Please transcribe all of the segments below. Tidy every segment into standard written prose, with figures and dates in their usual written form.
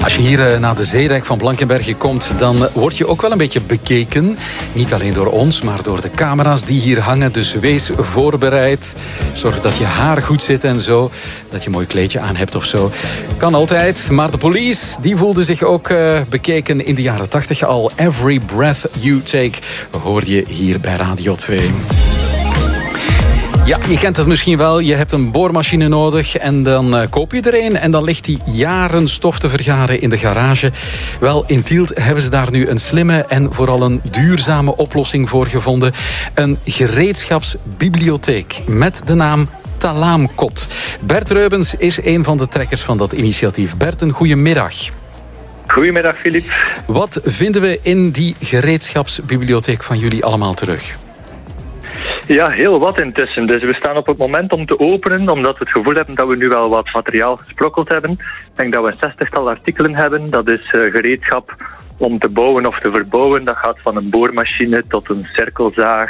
Als je hier naar de zeedijk van Blankenberge komt, dan word je ook wel een beetje bekeken. Niet alleen door ons, maar door de camera's die hier hangen. Dus wees voorbereid. Zorg dat je haar goed zit en zo. Dat je een mooi kleedje aan hebt of zo. Kan altijd. Maar de police, die voelde zich ook bekeken in de jaren 80 al. Every breath you take, hoor je hier bij Radio 2. Ja, je kent het misschien wel. Je hebt een boormachine nodig en dan koop je er een. En dan ligt die jaren stof te vergaren in de garage. Wel, in Tielt hebben ze daar nu een slimme en vooral een duurzame oplossing voor gevonden. Een gereedschapsbibliotheek met de naam Talaamkot. Bert Reubens is een van de trekkers van dat initiatief. Bert, een goedemiddag. Goedemiddag, Filip. Wat vinden we in die gereedschapsbibliotheek van jullie allemaal terug? Ja, heel wat intussen. Dus we staan op het moment om te openen, omdat we het gevoel hebben dat we nu wel wat materiaal gesprokkeld hebben. Ik denk dat we een 60-tal artikelen hebben. Dat is gereedschap om te bouwen of te verbouwen. Dat gaat van een boormachine tot een cirkelzaag,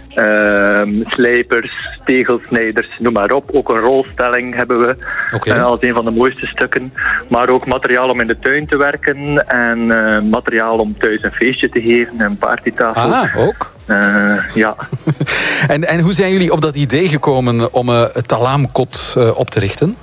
slijpers, tegelsnijders, noem maar op. Ook een rolstelling hebben we als een van de mooiste stukken. Maar ook materiaal om in de tuin te werken en materiaal om thuis een feestje te geven, een partytafel. Ah, ook? Ja. En hoe zijn jullie op dat idee gekomen om het Talaamkot op te richten?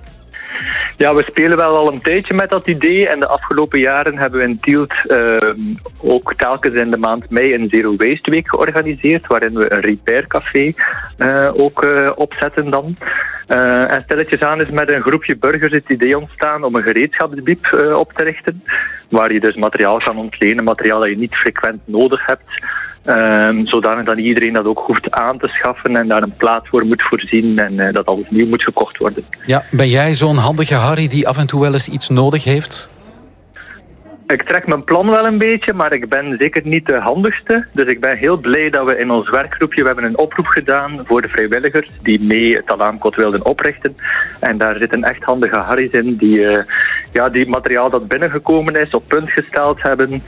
Ja, we spelen wel al een tijdje met dat idee. En de afgelopen jaren hebben we in Tielt ook telkens in de maand mei een Zero Waste Week georganiseerd, waarin we een repaircafé ook opzetten dan. En stilletjes aan is met een groepje burgers het idee ontstaan om een gereedschapsbiep op te richten, waar je dus materiaal kan ontlenen, materiaal dat je niet frequent nodig hebt. Zodanig dat iedereen dat ook hoeft aan te schaffen en daar een plaats voor moet voorzien en dat alles nieuw moet gekocht worden. Ja, ben jij zo'n handige Harry die af en toe wel eens iets nodig heeft? Ik trek mijn plan wel een beetje, maar ik ben zeker niet de handigste. Dus ik ben heel blij dat we in ons werkgroepje, we hebben een oproep gedaan voor de vrijwilligers die mee het Talaamkot wilden oprichten. En daar zitten echt handige Harry's in die materiaal dat binnengekomen is op punt gesteld hebben.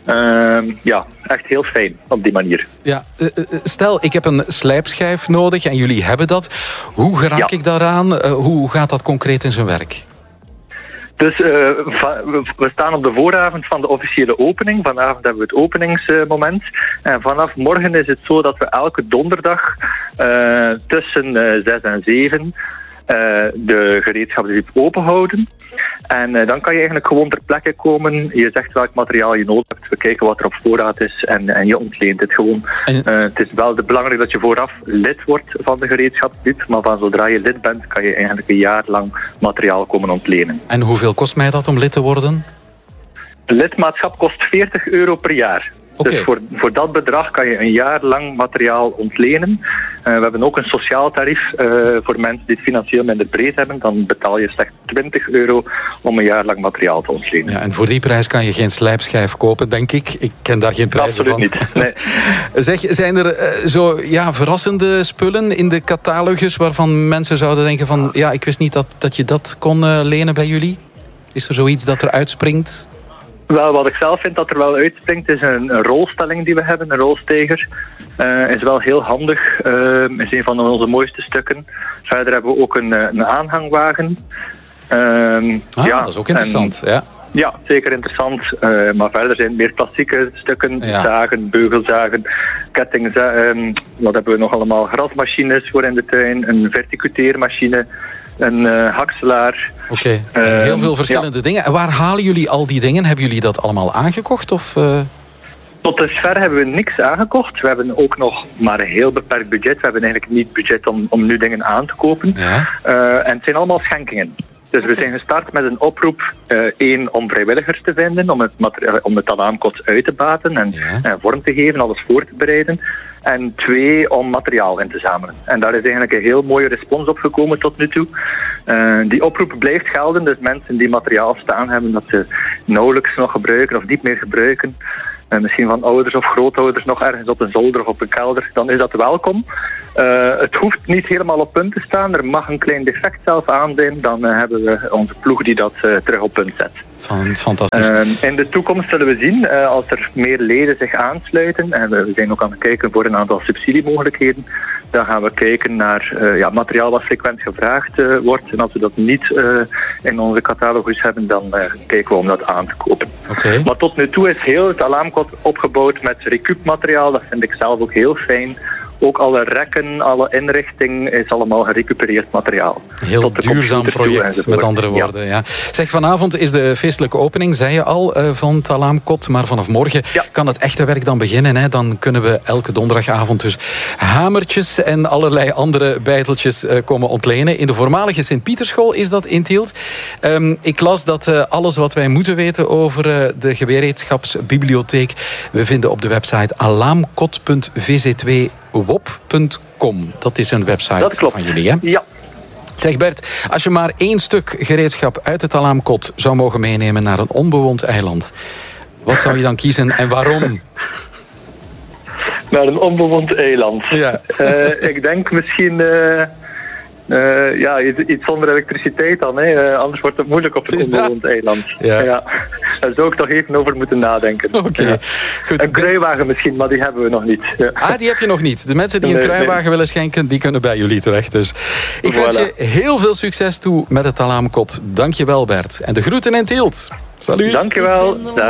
Echt heel fijn op die manier. Ja, stel, ik heb een slijpschijf nodig en jullie hebben dat. Hoe geraak ik daaraan? Hoe gaat dat concreet in zijn werk? Dus we staan op de vooravond van de officiële opening. Vanavond hebben we het openingsmoment. En vanaf morgen is het zo dat we elke donderdag tussen 6 en 7 de gereedschapsdiep open houden. En dan kan je eigenlijk gewoon ter plekke komen. Je zegt welk materiaal je nodig hebt. We kijken wat er op voorraad is en je ontleent het gewoon. Het is wel belangrijk dat je vooraf lid wordt van de gereedschapsdiep. Maar van zodra je lid bent, kan je eigenlijk een jaar lang materiaal komen ontlenen. En hoeveel kost mij dat om lid te worden? Lidmaatschap kost €40 per jaar. Dus voor dat bedrag kan je een jaar lang materiaal ontlenen. We hebben ook een sociaal tarief voor mensen die het financieel minder breed hebben. Dan betaal je slechts €20 om een jaar lang materiaal te ontlenen. Ja, en voor die prijs kan je geen slijpschijf kopen, denk ik. Ik ken daar geen prijzen van. Absoluut niet, nee. Zeg, zijn er verrassende spullen in de catalogus waarvan mensen zouden denken van, ja, ik wist niet dat je dat kon lenen bij jullie? Is er zoiets dat er uitspringt? Wel, wat ik zelf vind dat er wel uitspringt is een rolstelling die we hebben, een rolsteger. Is wel heel handig, is een van onze mooiste stukken. Verder hebben we ook een aanhangwagen. Dat is ook interessant, Ja, zeker interessant. Maar verder zijn het meer klassieke stukken. Zagen, beugelzagen, kettingzagen. Wat hebben we nog allemaal? Grasmachines voor in de tuin, een verticuteermachine, een hakselaar. Heel veel verschillende dingen. En waar halen jullie al die dingen? Hebben jullie dat allemaal aangekocht? Tot dusver hebben we niks aangekocht. We hebben ook nog maar een heel beperkt budget. We hebben eigenlijk niet budget om nu dingen aan te kopen. Ja. En het zijn allemaal schenkingen. Dus we zijn gestart met een oproep. 1, om vrijwilligers te vinden, om het Talaamkot uit te baten en vorm te geven, alles voor te bereiden. En 2, om materiaal in te zamelen. En daar is eigenlijk een heel mooie respons op gekomen tot nu toe. Die oproep blijft gelden, dus mensen die materiaal staan hebben dat ze nauwelijks nog gebruiken of niet meer gebruiken, misschien van ouders of grootouders nog ergens op een zolder of op een kelder, dan is dat welkom. Het hoeft niet helemaal op punt te staan. Er mag een klein defect zelf aan zijn. Dan hebben we onze ploeg die dat terug op punt zet. Fantastisch. In de toekomst zullen we zien, als er meer leden zich aansluiten, en we zijn ook aan het kijken voor een aantal subsidiemogelijkheden, Dan gaan we kijken naar materiaal wat frequent gevraagd wordt. En als we dat niet in onze catalogus hebben, dan kijken we om dat aan te kopen. Okay. Maar tot nu toe is heel het alarmkot opgebouwd met recup-materiaal. Dat vind ik zelf ook heel fijn. Ook alle rekken, alle inrichting is allemaal gerecupereerd materiaal. Heel duurzaam project, met andere woorden. Ja. Zeg, vanavond is de feestelijke opening, zei je al, van het alarmkot. Maar vanaf morgen kan het echte werk dan beginnen. Hè. Dan kunnen we elke donderdagavond dus hamertjes en allerlei andere bijteltjes komen ontlenen. In de voormalige Sint-Pieterschool is dat in Tielt. Ik las dat alles wat wij moeten weten over de gereedschapsbibliotheek we vinden op de website alarmkot.vc2wop.com. Dat is een website van jullie, hè? Ja. Zeg Bert, als je maar 1 stuk gereedschap uit het alarmkot zou mogen meenemen naar een onbewoond eiland, wat zou je dan kiezen en waarom? Naar een onbewoond eiland. Ja. Ik denk misschien iets zonder elektriciteit dan. Anders wordt het moeilijk op een onbewoond eiland. Ja. Daar zou ik toch even over moeten nadenken. Okay. Goed. Een kruiwagen misschien, maar die hebben we nog niet. Ja. Ah, die heb je nog niet. De mensen die een kruiwagen willen schenken, die kunnen bij jullie terecht. Dus ik wens je heel veel succes toe met het alarmkot. Dank je wel, Bert. En de groeten in Tielt. Salut. Dank je wel.